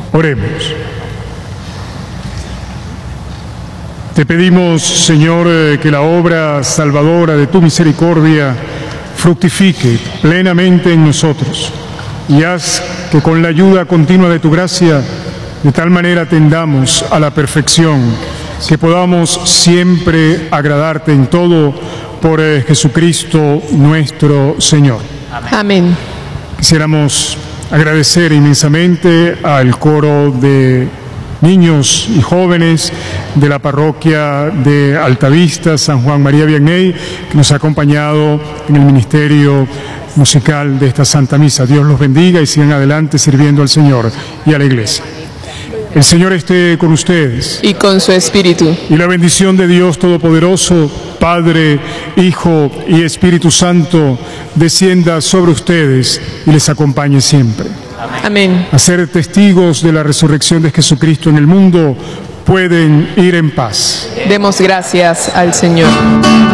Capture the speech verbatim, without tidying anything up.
Oremos. Te pedimos, Señor, que la obra salvadora de tu misericordia fructifique plenamente en nosotros y haz que con la ayuda continua de tu gracia, de tal manera tendamos a la perfección, que podamos siempre agradarte en todo por Jesucristo nuestro Señor. Amén. Quisiéramos agradecer inmensamente al coro de niños y jóvenes de la parroquia de Altavista, San Juan María Vianney, que nos ha acompañado en el ministerio musical de esta Santa Misa. Dios los bendiga y sigan adelante sirviendo al Señor y a la Iglesia. El Señor esté con ustedes. Y con su espíritu. Y la bendición de Dios Todopoderoso, Padre, Hijo y Espíritu Santo, descienda sobre ustedes y les acompañe siempre. Amén. A ser testigos de la resurrección de Jesucristo en el mundo, pueden ir en paz. Demos gracias al Señor.